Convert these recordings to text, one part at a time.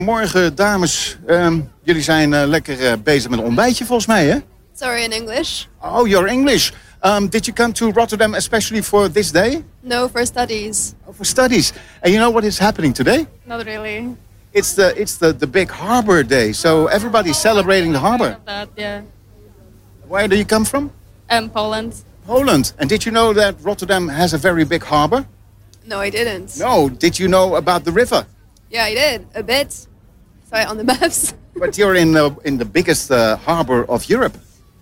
Morgen, dames. Jullie zijn lekker bezig met een ontbijtje volgens mij, hè? Sorry, in English. Oh, you're English. Did you come to Rotterdam especially for this day? No, for studies. Oh, for studies. And you know what is happening today? Not really. It's the big harbor day. So everybody's celebrating the harbor. Yeah. Where do you come from? Poland. Poland. And did you know that Rotterdam has a very big harbor? No, I didn't. No. Did you know about the river? Yeah, I did. A bit. Saw it on the maps. But you're in the biggest harbor of Europe.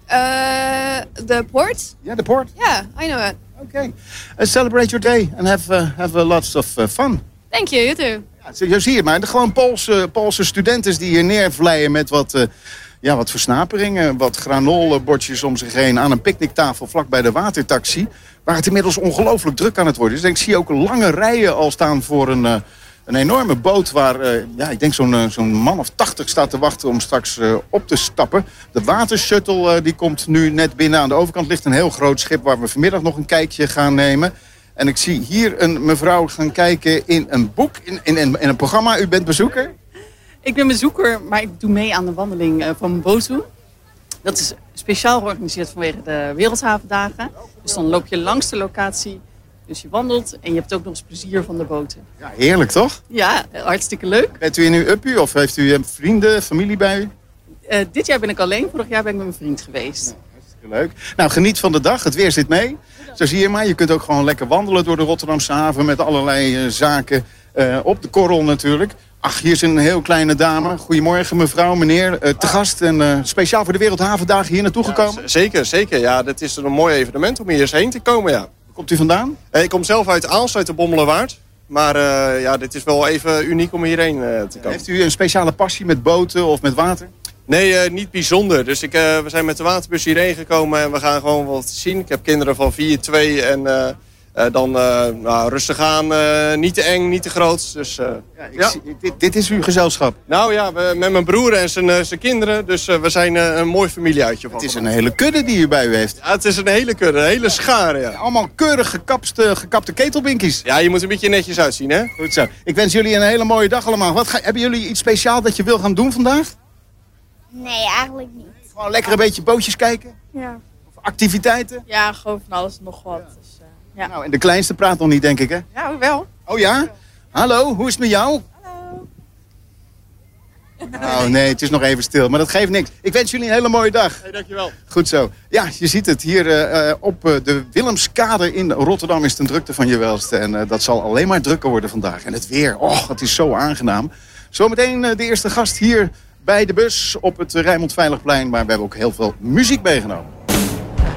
The port? Yeah, the port. Yeah, I know it. Okay. Celebrate your day and have lots of fun. Thank you, you too. Ja, zo zie je maar. Gewoon Poolse studenten die hier neervlijen met wat versnaperingen. Wat granolenbordjes om zich heen aan een picknicktafel vlak bij de watertaxi. Waar het inmiddels ongelooflijk druk aan het worden is. Dus ik zie ook lange rijen al staan voor een enorme boot waar, ik denk zo'n man of 80 staat te wachten om straks op te stappen. De watershuttle die komt nu net binnen. Aan de overkant ligt een heel groot schip waar we vanmiddag nog een kijkje gaan nemen. En ik zie hier een mevrouw gaan kijken in een boek, in een programma. U bent bezoeker? Ik ben bezoeker, maar ik doe mee aan de wandeling van Botu. Dat is speciaal georganiseerd vanwege de Wereldhavendagen. Dus dan loop je langs de locatie, dus je wandelt en je hebt ook nog eens plezier van de boten. Ja, heerlijk toch? Ja, hartstikke leuk. Bent u in uw uppie of heeft u vrienden, familie bij u? Dit jaar ben ik alleen, vorig jaar ben ik met mijn vriend geweest. Ja, hartstikke leuk. Nou, geniet van de dag. Het weer zit mee. Zo zie je maar. Je kunt ook gewoon lekker wandelen door de Rotterdamse haven met allerlei zaken op de korrel natuurlijk. Ach, hier is een heel kleine dame. Goedemorgen mevrouw, meneer. Te gast en speciaal voor de Wereldhavendagen hier naartoe gekomen? Ja, zeker. Ja, dit is een mooi evenement om hier eens heen te komen, ja. Waar komt u vandaan? Ik kom zelf uit Aalst, uit de Bommelerwaard. Maar dit is wel even uniek om hierheen te komen. Heeft u een speciale passie met boten of met water? Nee, niet bijzonder. Dus we zijn met de waterbus hierheen gekomen en we gaan gewoon wat zien. Ik heb kinderen van 4, 2 en dan rustig aan. Niet te eng, niet te groot. Dus, Dit is uw gezelschap? Nou ja, met mijn broer en zijn kinderen. Dus we zijn een mooi familieuitje. Het is een hele kudde die u bij u heeft. Ja, het is een hele kudde, een hele schare. Ja. Allemaal keurig gekapte ketelbinkies. Ja, je moet er een beetje netjes uitzien, hè? Goed zo. Ik wens jullie een hele mooie dag allemaal. Hebben jullie iets speciaals dat je wil gaan doen vandaag? Nee, eigenlijk niet. Gewoon lekker een beetje bootjes kijken? Ja. Of activiteiten? Ja, gewoon van alles en nog wat. Dus, ja. Nou, en de kleinste praat nog niet, denk ik, hè? Ja, wel. Oh ja? Hallo, hoe is het met jou? Hallo. Oh nee, het is nog even stil, maar dat geeft niks. Ik wens jullie een hele mooie dag. Hey, dankjewel. Goed zo. Ja, je ziet het hier op de Willemskade in Rotterdam is het een drukte van je welste. En dat zal alleen maar drukker worden vandaag. En het weer, het is zo aangenaam. Zometeen de eerste gast hier bij de bus op het Rijnmond Veiligplein. Maar we hebben ook heel veel muziek meegenomen.